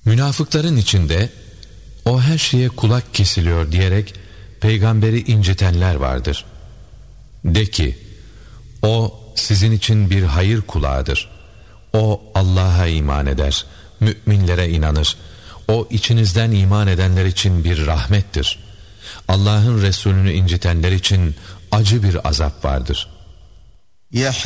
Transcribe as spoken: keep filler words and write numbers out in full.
Münafıkların içinde o her şeye kulak kesiliyor diyerek peygamberi incitenler vardır. De ki, o sizin için bir hayır kulağıdır. O Allah'a iman eder, müminlere inanır. O içinizden iman edenler için bir rahmettir. Allah'ın Resulünü incitenler için acı bir azap vardır.